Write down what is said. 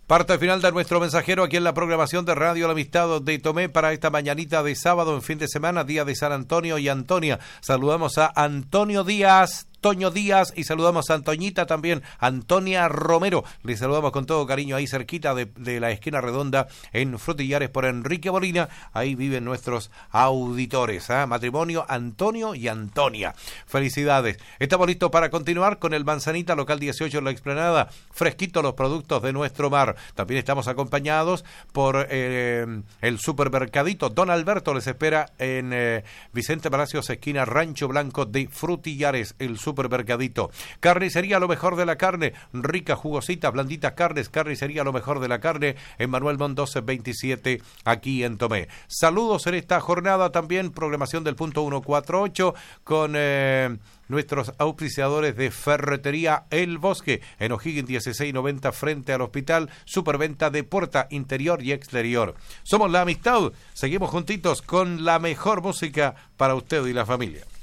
Parte final de nuestro mensajero aquí en la programación de Radio La Amistad de Tomé para esta mañanita de sábado en fin de semana, día de San Antonio y Antonia. Saludamos a Antonio Díaz, Toño Díaz y saludamos a Antoñita también, Antonia Romero. Les saludamos con todo cariño ahí cerquita de la esquina redonda en Frutillares por Enrique Molina. Ahí viven nuestros auditores. Matrimonio Antonio y Antonia. Felicidades. Estamos listos para continuar con el Manzanita Local 18 en la Explanada. Fresquito los productos de nuestro mar. También estamos acompañados por el supermercadito Don Alberto. Les espera en Vicente Palacios, esquina Rancho Blanco de Frutillares, el supermercadito. Carnicería Lo Mejor de la Carne, ricas, jugositas, blanditas carnes. Carnicería Lo Mejor de la Carne en Manuel Montt 27 aquí en Tomé. Saludos en esta jornada también, programación del punto 148 con nuestros auspiciadores de Ferretería El Bosque en O'Higgins 1690 frente al hospital, superventa de puerta interior y exterior. Somos La Amistad, seguimos juntitos con la mejor música para usted y la familia.